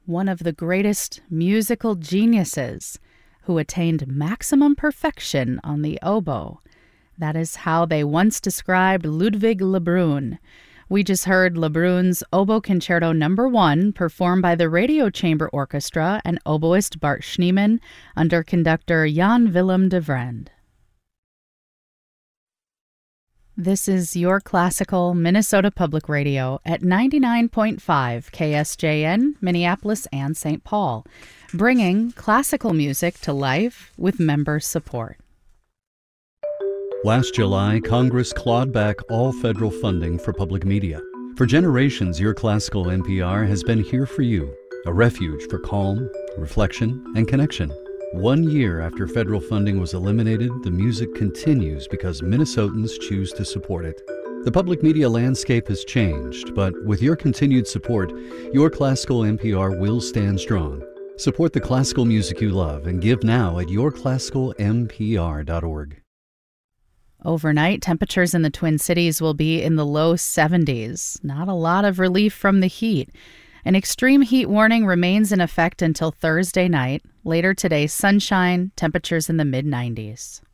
one of the greatest musical geniuses who attained maximum perfection on the oboe. That is how they once described Ludwig Lebrun. We just heard Lebrun's Oboe Concerto No. 1 performed by the Radio Chamber Orchestra and oboist Bart Schneemann under conductor Jan Willem de Vrend. This is Your Classical Minnesota Public Radio at 99.5 KSJN, Minneapolis and St. Paul, bringing classical music to life with member support. Last July, Congress clawed back all federal funding for public media. For generations, Your Classical NPR has been here for you, a refuge for calm, reflection, and connection. 1 year after federal funding was eliminated, the music continues because Minnesotans choose to support it. The public media landscape has changed, but with your continued support, Your Classical NPR will stand strong. Support the classical music you love and give now at yourclassicalmpr.org. Overnight, temperatures in the Twin Cities will be in the low 70s. Not a lot of relief from the heat. An extreme heat warning remains in effect until Thursday night. Later today, sunshine, temperatures in the mid-90s.